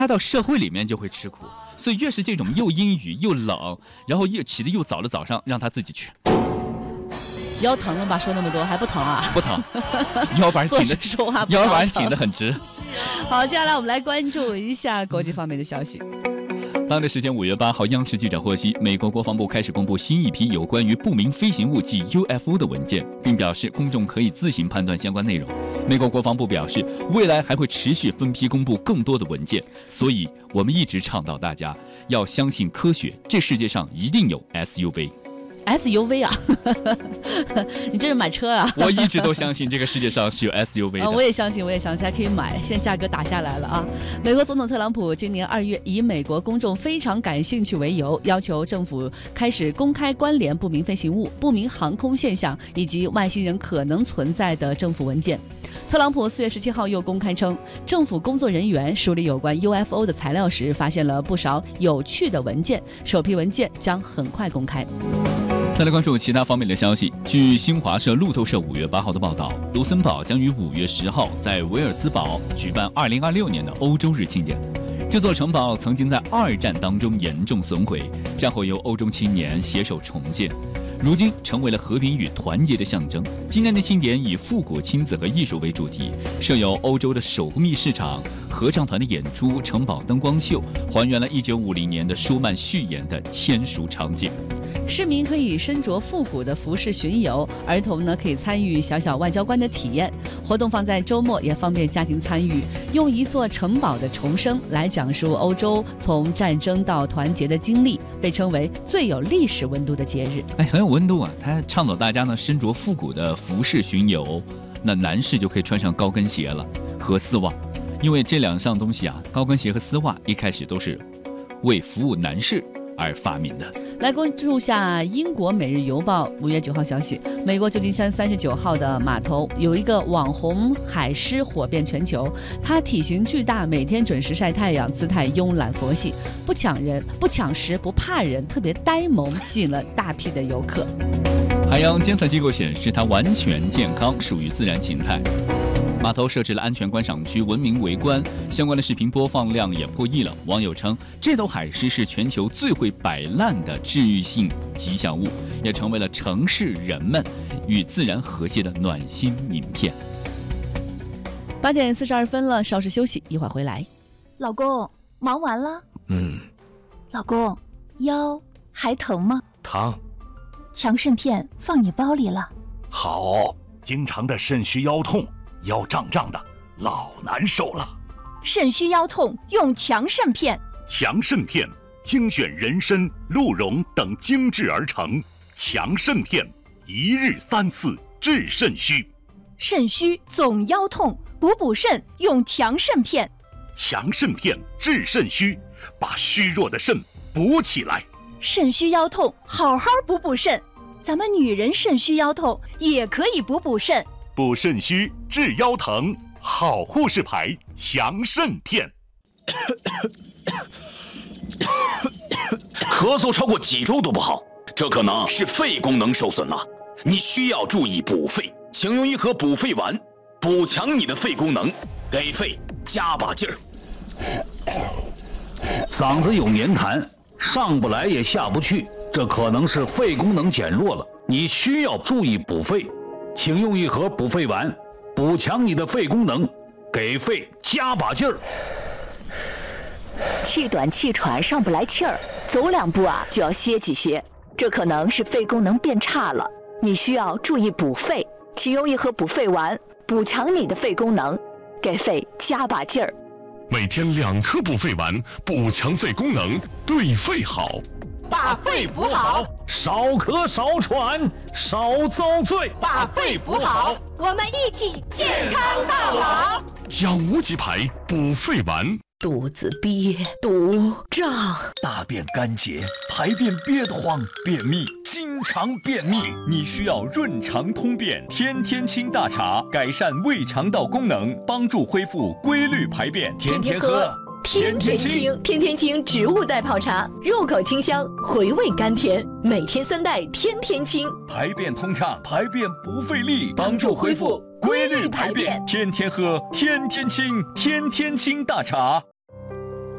他到社会里面就会吃苦。所以越是这种又阴雨又冷，然后又起得又早的早上，让他自己去。 腰疼了吧？说那么多还不疼啊？ 不疼，腰板挺的，腰板挺得很直。 好，接下来我们来关注一下国际方面的消息。 当地时间5月8号，央视记者获悉，美国国防部开始公布新一批有关于不明飞行物即 UFO 的文件，并表示公众可以自行判断相关内容。美国国防部表示，未来还会持续分批公布更多的文件，所以我们一直倡导大家要相信科学，这世界上一定有 SUV 啊你这是买车啊？我一直都相信这个世界上是有 SUV 的。 我也相信，还可以买，现在价格打下来了啊！美国总统特朗普今年2月以美国公众非常感兴趣为由，要求政府开始公开关联不明飞行物、不明航空现象以及外星人可能存在的政府文件。特朗普4月17号又公开称，政府工作人员梳理有关 UFO 的材料时，发现了不少有趣的文件，首批文件将很快公开。 再来关注其他方面的消息。据新华社、路透社5月8号的报道，卢森堡将于5月10号在维尔兹堡举办2026年的欧洲日庆典。这座城堡曾经在2战当中严重损毁，战后由欧洲青年携手重建，如今成为了和平与团结的象征。今年的庆典以复古亲子和艺术为主题，设有欧洲的手工艺市场、合唱团的演出、城堡灯光秀，还原了1950年的舒曼序言的签署场景。 市民可以身着复古的服饰巡游，儿童呢可以参与小小外交官的体验。活动放在周末，也方便家庭参与，用一座城堡的重生来讲述欧洲从战争到团结的经历，被称为最有历史温度的节日。 很有温度啊！他倡导大家呢身着复古的服饰巡游，那男士就可以穿上高跟鞋了和丝袜，因为这两项东西啊，高跟鞋和丝袜一开始都是为服务男士而发明的。 来关注下英国《每日邮报》5月9号消息，美国旧金山39号的码头有一个网红海狮火遍全球，它体型巨大，每天准时晒太阳，姿态慵懒佛系，不抢人、不抢食、不怕人，特别呆萌，吸引了大批的游客。 海洋监测机构显示，它完全健康，属于自然形态。码头设置了安全观赏区，文明围观，相关的视频播放量也破亿了。网友称，这头海狮是全球最会摆烂的治愈性吉祥物，也成为了城市人们与自然和谐的暖心名片。 8点42分了，稍事休息，一会儿回来。 老公，忙完了？老公，腰还疼吗？ 疼。 强肾片放你包里了。 好，经常的肾虚腰痛，腰胀胀的，老难受了。 肾虚腰痛用强肾片。 强肾片精选人参、鹿茸等精制而成，强肾片1日3次治肾虚。 肾虚总腰痛，补肾用强肾片。 强肾片治肾虚，把虚弱的肾补起来。 肾虚腰痛好好补肾，咱们女人肾虚腰痛也可以补肾。 补肾虚治腰疼，好护士牌强肾片。 咳嗽超过几周都不好，这可能是肺功能受损了，你需要注意补肺，请用一盒补肺丸，补强你的肺功能，给肺加把劲儿。 嗓子有黏痰，上不来也下不去，这可能是肺功能减弱了，你需要注意补肺，请用一盒补肺丸，补强你的肺功能，给肺加把劲儿。 气短气喘上不来气儿，走2步啊就要歇几歇，这可能是肺功能变差了，你需要注意补肺，请用一盒补肺丸，补强你的肺功能，给肺加把劲儿。 每天2颗补肺丸，补强肺功能，对肺好。 把肺补好， 少咳少喘少遭罪。 把肺补好， 我们一起健康到老。 养无极牌补肺丸。 肚子憋、堵、胀， 大便干结，排便憋得慌，便秘，经常便秘，你需要润肠通便天天清大茶，改善胃肠道功能，帮助恢复规律排便，天天喝。 天天清，天天清植物代泡茶，入口清香，回味甘甜，每天3袋，天天清， 排便通畅，排便不费力，帮助恢复规律排便，天天喝，天天清，天天清大茶。